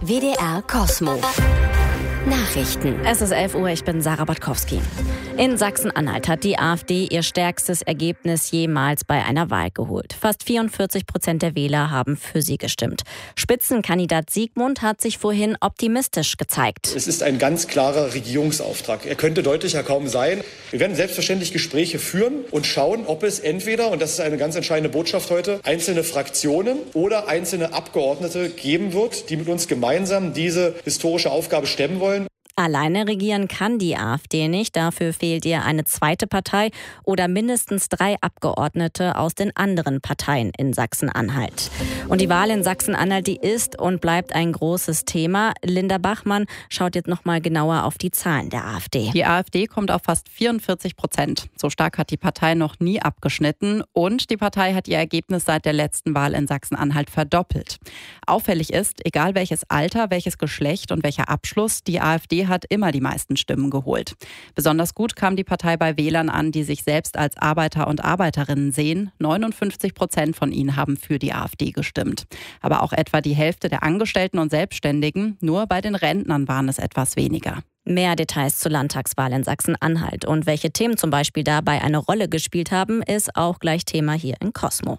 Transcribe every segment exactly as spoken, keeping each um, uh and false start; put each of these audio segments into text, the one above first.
W D R Cosmo. Nachrichten. Es ist elf Uhr, ich bin Sarah Botkowski. In Sachsen-Anhalt hat die AfD ihr stärkstes Ergebnis jemals bei einer Wahl geholt. Fast vierundvierzig Prozent der Wähler haben für sie gestimmt. Spitzenkandidat Siegmund hat sich vorhin optimistisch gezeigt. Es ist ein ganz klarer Regierungsauftrag. Er könnte deutlicher kaum sein. Wir werden selbstverständlich Gespräche führen und schauen, ob es entweder, und das ist eine ganz entscheidende Botschaft heute, einzelne Fraktionen oder einzelne Abgeordnete geben wird, die mit uns gemeinsam diese historische Aufgabe stemmen wollen. Alleine regieren kann die AfD nicht. Dafür fehlt ihr eine zweite Partei oder mindestens drei Abgeordnete aus den anderen Parteien in Sachsen-Anhalt. Und die Wahl in Sachsen-Anhalt, die ist und bleibt ein großes Thema. Linda Bachmann schaut jetzt noch mal genauer auf die Zahlen der AfD. Die AfD kommt auf fast vierundvierzig Prozent. So stark hat die Partei noch nie abgeschnitten. Und die Partei hat ihr Ergebnis seit der letzten Wahl in Sachsen-Anhalt verdoppelt. Auffällig ist, egal welches Alter, welches Geschlecht und welcher Abschluss, die AfD hat immer die meisten Stimmen geholt. Besonders gut kam die Partei bei Wählern an, die sich selbst als Arbeiter und Arbeiterinnen sehen. neunundfünfzig Prozent von ihnen haben für die AfD gestimmt. Aber auch etwa die Hälfte der Angestellten und Selbstständigen. Nur bei den Rentnern waren es etwas weniger. Mehr Details zur Landtagswahl in Sachsen-Anhalt und welche Themen zum Beispiel dabei eine Rolle gespielt haben, ist auch gleich Thema hier in Cosmo.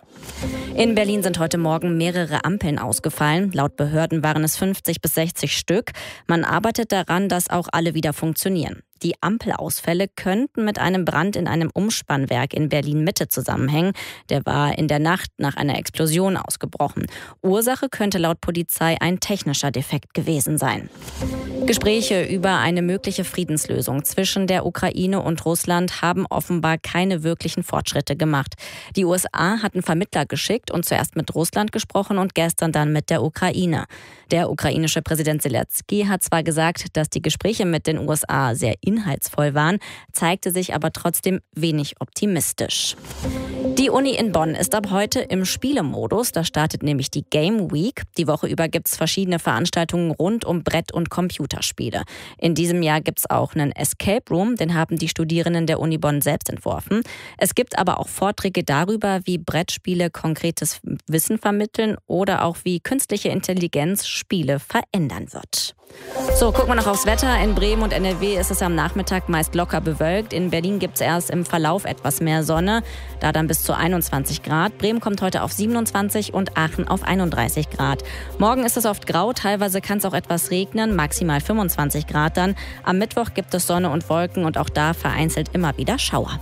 In Berlin sind heute Morgen mehrere Ampeln ausgefallen. Laut Behörden waren es fünfzig bis sechzig Stück. Man arbeitet daran, dass auch alle wieder funktionieren. Die Ampelausfälle könnten mit einem Brand in einem Umspannwerk in Berlin-Mitte zusammenhängen. Der war in der Nacht nach einer Explosion ausgebrochen. Ursache könnte laut Polizei ein technischer Defekt gewesen sein. Gespräche über eine mögliche Friedenslösung zwischen der Ukraine und Russland haben offenbar keine wirklichen Fortschritte gemacht. Die U S A hatten Vermittler geschickt und zuerst mit Russland gesprochen und gestern dann mit der Ukraine. Der ukrainische Präsident Selenskyj hat zwar gesagt, dass die Gespräche mit den U S A sehr inhaltsvoll waren, zeigte sich aber trotzdem wenig optimistisch. Die Uni in Bonn ist ab heute im Spielemodus. Da startet nämlich die Game Week. Die Woche über gibt es verschiedene Veranstaltungen rund um Brett- und Computerspiele. In diesem Jahr gibt es auch einen Escape Room, den haben die Studierenden der Uni Bonn selbst entworfen. Es gibt aber auch Vorträge darüber, wie Brettspiele konkretes Wissen vermitteln oder auch wie künstliche Intelligenz Spiele verändern wird. So, gucken wir noch aufs Wetter. In Bremen und N R W ist es am Nachmittag meist locker bewölkt. In Berlin gibt es erst im Verlauf etwas mehr Sonne, da dann bis zu einundzwanzig Grad. Bremen kommt heute auf siebenundzwanzig und Aachen auf einunddreißig Grad. Morgen ist es oft grau, teilweise kann es auch etwas regnen, maximal fünfundzwanzig Grad dann. Am Mittwoch gibt es Sonne und Wolken und auch da vereinzelt immer wieder Schauer.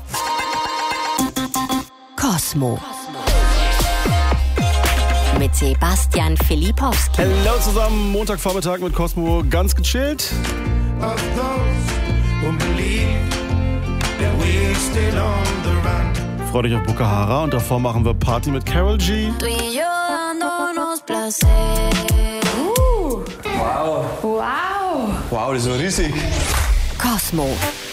Cosmo. Mit Sebastian Filipowski. Hallo zusammen, Montagvormittag mit Cosmo, ganz gechillt. Freut euch auf Bukahara und davor machen wir Party mit Karol G. Uh. Wow. Wow. Wow, das ist so riesig. Cosmo.